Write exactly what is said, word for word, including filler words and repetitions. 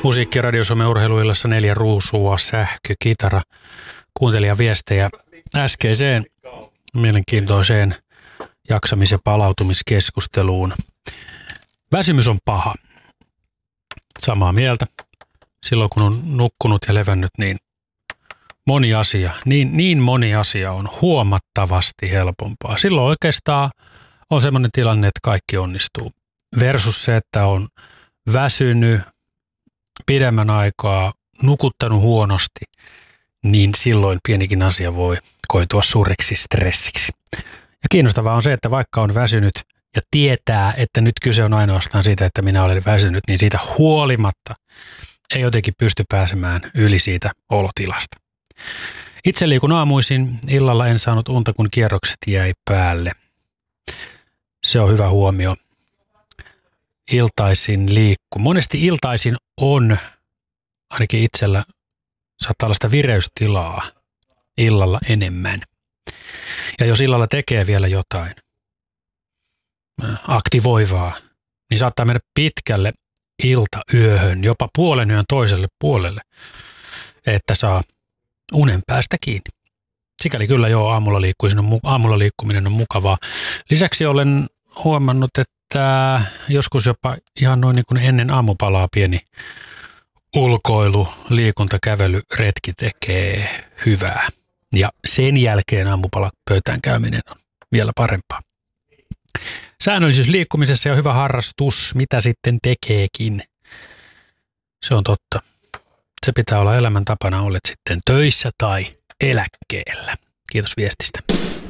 Musiikki- ja Radio Suomen urheiluillassa neljä ruusua, sähkö, kitara, kuuntelijaviestejä äskeiseen mielenkiintoiseen jaksamis- ja palautumiskeskusteluun. Väsymys on paha. Samaa mieltä. Silloin kun on nukkunut ja levännyt, niin moni asia, niin, niin moni asia on huomattavasti helpompaa. Silloin oikeastaan on semmoinen tilanne, että kaikki onnistuu. Versus se, että on väsynyt pidemmän aikaa, nukuttanut huonosti, niin silloin pienikin asia voi koitua suureksi stressiksi. Ja kiinnostavaa on se, että vaikka on väsynyt ja tietää, että nyt kyse on ainoastaan siitä, että minä olen väsynyt, niin siitä huolimatta ei jotenkin pysty pääsemään yli siitä olotilasta. Itse liikun aamuisin, illalla en saanut unta, kun kierrokset jäi päälle. Se on hyvä huomio. Iltaisin liikku. Monesti iltaisin on, ainakin itsellä, saattaa olla sitä vireystilaa illalla enemmän. Ja jos illalla tekee vielä jotain aktivoivaa, niin saattaa mennä pitkälle iltayöhön, jopa puolen yön toiselle puolelle, että saa unen päästä kiinni. Sikäli kyllä joo, aamulla, on, aamulla liikkuminen on mukavaa. Lisäksi olen huomannut, että joskus jopa ihan noin niin kuin ennen aamupalaa pieni ulkoilu, liikunta, kävely, retki tekee hyvää. Ja sen jälkeen aamupalapöytään käyminen on vielä parempaa. Säännöllisyys liikkumisessa ja hyvä harrastus, mitä sitten tekeekin. Se on totta. Se pitää olla elämäntapana, olet sitten töissä tai eläkkeellä. Kiitos viestistä.